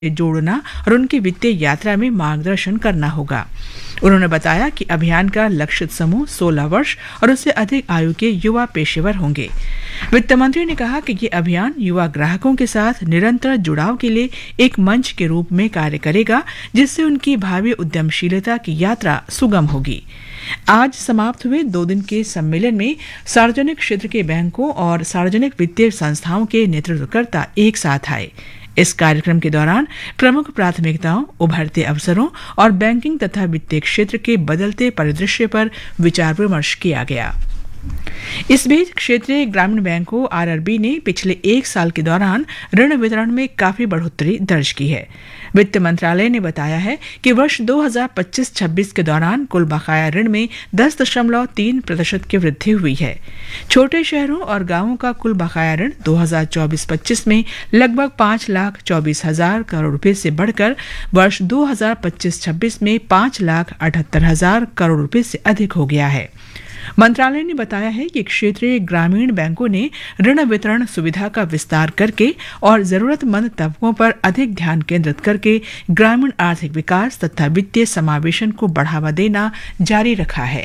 जोड़ना और उनकी वित्तीय यात्रा में मार्गदर्शन करना होगा। उन्होंने बताया कि अभियान का लक्षित समूह 16 वर्ष और उससे अधिक आयु के युवा पेशेवर होंगे। वित्त मंत्री ने कहा कि ये अभियान युवा ग्राहकों के साथ निरंतर जुड़ाव के लिए एक मंच के रूप में कार्य करेगा, जिससे उनकी भावी उद्यमशीलता की यात्रा सुगम होगी। आज समाप्त हुए 2 दिन के सम्मेलन में सार्वजनिक क्षेत्र के बैंकों और सार्वजनिक वित्तीय संस्थाओं के नेतृत्वकर्ता एक साथ आए। इस कार्यक्रम के दौरान प्रमुख प्राथमिकताओं, उभरते अवसरों और बैंकिंग तथा वित्तीय क्षेत्र के बदलते परिदृश्य पर विचार विमर्श किया गया। इस बीच क्षेत्रीय ग्रामीण बैंकों आरआरबी ने पिछले 1 साल के दौरान ऋण वितरण में काफी बढ़ोतरी दर्ज की है। वित्त मंत्रालय ने बताया है कि वर्ष 2025-26 के दौरान कुल बकाया ऋण में 10.3% की वृद्धि हुई है। छोटे शहरों और गांवों का कुल बकाया ऋण 2024-25 में लगभग 5,24,000 करोड़ रुपए से बढ़कर वर्ष 2025-26 में 5,78,000 करोड़ रुपए से अधिक हो गया है। मंत्रालय ने बताया है कि क्षेत्रीय ग्रामीण बैंकों ने ऋण वितरण सुविधा का विस्तार करके और जरूरतमंद तबकों पर अधिक ध्यान केंद्रित करके ग्रामीण आर्थिक विकास तथा वित्तीय समावेशन को बढ़ावा देना जारी रखा है।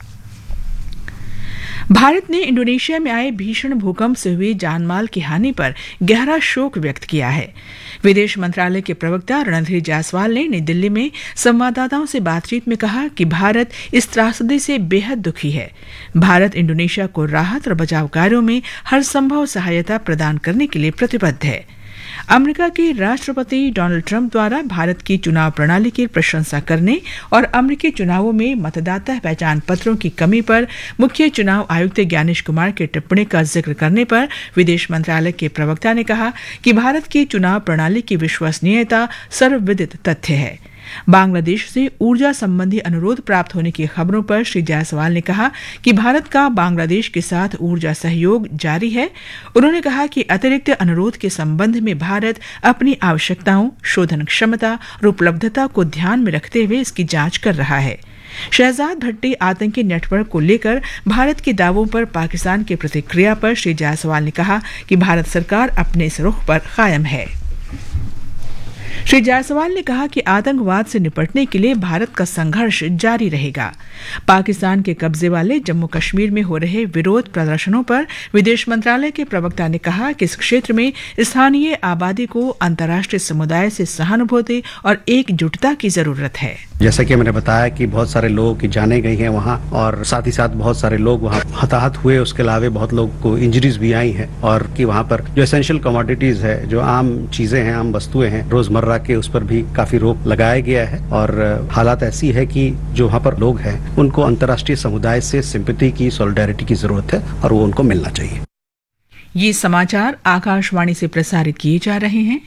भारत ने इंडोनेशिया में आए भीषण भूकंप से हुई जानमाल की हानि पर गहरा शोक व्यक्त किया है। विदेश मंत्रालय के प्रवक्ता रणधीर जायसवाल ने नई दिल्ली में संवाददाताओं से बातचीत में कहा कि भारत इस त्रासदी से बेहद दुखी है। भारत इंडोनेशिया को राहत और बचाव कार्यों में हर संभव सहायता प्रदान करने के लिए प्रतिबद्ध है। अमेरिका के राष्ट्रपति डोनाल्ड ट्रंप द्वारा भारत की चुनाव प्रणाली की प्रशंसा करने और अमेरिकी चुनावों में मतदाता पहचान पत्रों की कमी पर मुख्य चुनाव आयुक्त ज्ञानेश कुमार की टिप्पणी का जिक्र करने पर विदेश मंत्रालय के प्रवक्ता ने कहा कि भारत की चुनाव प्रणाली की विश्वसनीयता सर्वविदित तथ्य है। बांग्लादेश से ऊर्जा संबंधी अनुरोध प्राप्त होने की खबरों पर श्री जायसवाल ने कहा कि भारत का बांग्लादेश के साथ ऊर्जा सहयोग जारी है। उन्होंने कहा कि अतिरिक्त अनुरोध के संबंध में भारत अपनी आवश्यकताओं, शोधन क्षमता और उपलब्धता को ध्यान में रखते हुए इसकी जांच कर रहा है। शहजाद भट्टी आतंकी नेटवर्क को लेकर भारत के दावों पर पाकिस्तान की प्रतिक्रिया पर श्री जायसवाल ने कहा कि भारत सरकार अपने इस रुख पर कायम है। श्री जायसवाल ने कहा कि आतंकवाद से निपटने के लिए भारत का संघर्ष जारी रहेगा। पाकिस्तान के कब्जे वाले जम्मू कश्मीर में हो रहे विरोध प्रदर्शनों पर विदेश मंत्रालय के प्रवक्ता ने कहा कि इस क्षेत्र में स्थानीय आबादी को अंतर्राष्ट्रीय समुदाय से सहानुभूति और एकजुटता की जरूरत है। जैसा कि मैंने बताया कि बहुत सारे लोगों की जानें गई हैं वहाँ और साथ ही साथ बहुत सारे लोग वहाँ हताहत हुए। उसके अलावा बहुत लोगों को इंजरीज भी आई हैं और कि वहाँ पर जो एसेंशियल कमोडिटीज है, जो आम चीजें हैं, आम वस्तुएं हैं रोजमर्रा के, उस पर भी काफी रोक लगाया गया है। और हालात ऐसी है कि जो वहाँ पर लोग हैं उनको अंतर्राष्ट्रीय समुदाय से सिंपैथी की, सॉलिडेरिटी की जरूरत है और वो उनको मिलना चाहिए। ये समाचार आकाशवाणी से प्रसारित किए जा रहे हैं।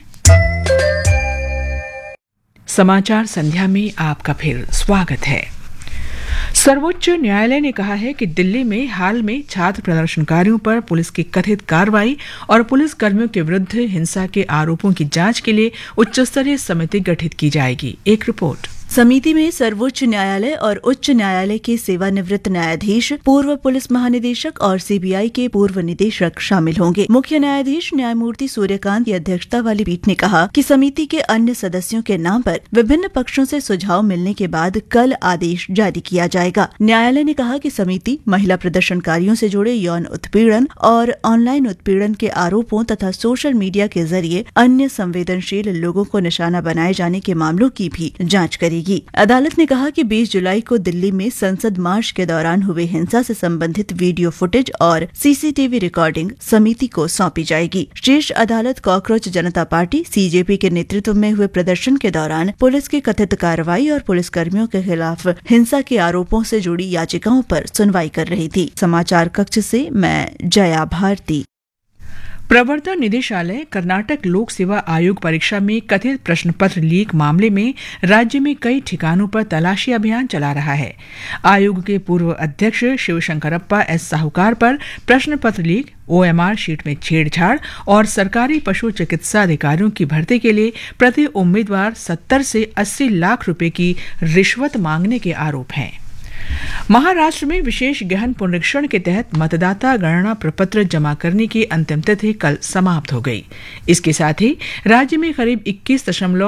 समाचार संध्या में आपका फिर स्वागत है। सर्वोच्च न्यायालय ने कहा है कि दिल्ली में हाल में छात्र प्रदर्शनकारियों पर पुलिस की कथित कार्रवाई और पुलिस कर्मियों के विरुद्ध हिंसा के आरोपों की जांच के लिए उच्च स्तरीय समिति गठित की जाएगी। एक रिपोर्ट। समिति में सर्वोच्च न्यायालय और उच्च न्यायालय के सेवानिवृत्त न्यायाधीश, पूर्व पुलिस महानिदेशक और सीबीआई के पूर्व निदेशक शामिल होंगे। मुख्य न्यायाधीश न्यायमूर्ति सूर्यकांत की अध्यक्षता वाली पीठ ने कहा कि समिति के अन्य सदस्यों के नाम पर विभिन्न पक्षों से सुझाव मिलने के बाद कल आदेश जारी किया जाएगा। न्यायालय ने कहा कि समिति महिला प्रदर्शनकारियों से जुड़े यौन उत्पीड़न और ऑनलाइन उत्पीड़न के आरोपों तथा सोशल मीडिया के जरिए अन्य संवेदनशील लोगों को निशाना बनाए जाने के मामलों की भी जाँच करेगी। अदालत ने कहा कि 20 जुलाई को दिल्ली में संसद मार्च के दौरान हुए हिंसा से संबंधित वीडियो फुटेज और सीसीटीवी रिकॉर्डिंग समिति को सौंपी जाएगी। शीर्ष अदालत कॉकरोच जनता पार्टी सीजेपी के नेतृत्व में हुए प्रदर्शन के दौरान पुलिस की कथित कार्रवाई और पुलिसकर्मियों के खिलाफ हिंसा के आरोपों से जुड़ी याचिकाओं पर सुनवाई कर रही थी। समाचार कक्ष से मैं जया भारती। प्रवर्तन निदेशालय कर्नाटक लोक सेवा आयोग परीक्षा में कथित प्रश्न पत्र लीक मामले में राज्य में कई ठिकानों पर तलाशी अभियान चला रहा है। आयोग के पूर्व अध्यक्ष शिवशंकरप्पा एस साहूकार पर प्रश्न पत्र लीक, ओएमआर शीट में छेड़छाड़ और सरकारी पशु चिकित्सा अधिकारियों की भर्ती के लिए प्रति उम्मीदवार 70 से 80 लाख रुपए की रिश्वत मांगने के आरोप हैं। महाराष्ट्र में विशेष गहन पुनरीक्षण के तहत मतदाता गणना प्रपत्र जमा करने की अंतिम तिथि कल समाप्त हो गई। इसके साथ ही राज्य में करीब 21